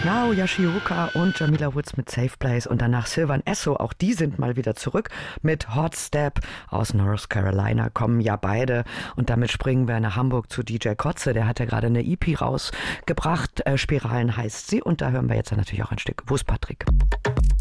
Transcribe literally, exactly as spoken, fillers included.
Now, Yoshioka und Jamila Woods mit Safe Place und danach Sylvan Esso, auch die sind mal wieder zurück mit Hot Step aus North Carolina, kommen ja beide und damit springen wir nach Hamburg zu D J Kotze, der hat ja gerade eine E P rausgebracht, äh, Spiralen heißt sie und da hören wir jetzt natürlich auch ein Stück. Wo ist Patrick?